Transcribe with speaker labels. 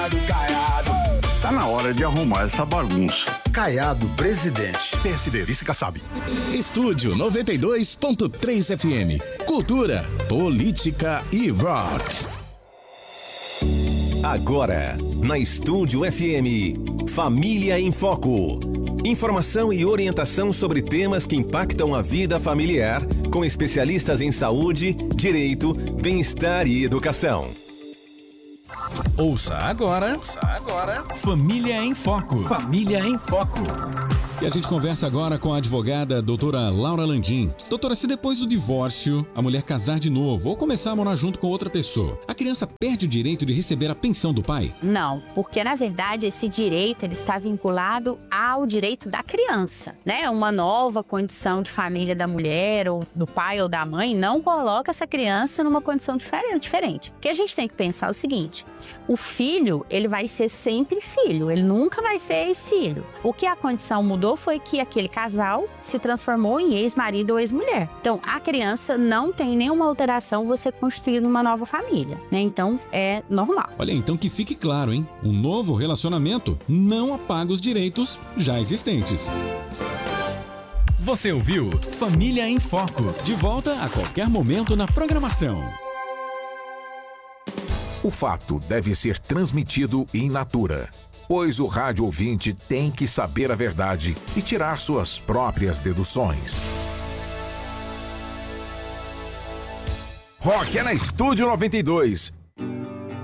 Speaker 1: Tá na hora de arrumar essa bagunça.
Speaker 2: Caiado presidente.
Speaker 3: PSD, vice Kassab.
Speaker 4: Estúdio 92.3 FM. Cultura, política e rock.
Speaker 5: Agora, na Estúdio FM, Família em Foco. Informação e orientação sobre temas que impactam a vida familiar, com especialistas em saúde, direito, bem-estar e educação.
Speaker 4: Ouça agora. Família em Foco. Família em Foco.
Speaker 6: E a gente conversa agora com a advogada doutora Laura Landim. Doutora, se depois do divórcio a mulher casar de novo ou começar a morar junto com outra pessoa, a criança perde o direito de receber a pensão do pai?
Speaker 7: Não, porque na verdade esse direito ele está vinculado ao direito da criança, né? Uma nova condição de família da mulher ou do pai ou da mãe não coloca essa criança numa condição diferente. Porque a gente tem que pensar o seguinte: o filho, ele vai ser sempre filho, ele nunca vai ser ex-filho. O que a condição mudou foi que aquele casal se transformou em ex-marido ou ex-mulher. Então, a criança não tem nenhuma alteração você constituir numa nova família, né? Então, é normal.
Speaker 6: Olha, então que fique claro, hein? Um novo relacionamento não apaga os direitos já existentes.
Speaker 4: Você ouviu Família em Foco.
Speaker 6: De volta a qualquer momento na programação.
Speaker 3: O fato deve ser transmitido in natura, pois o rádio ouvinte tem que saber a verdade e tirar suas próprias deduções. Rock é na Estúdio 92.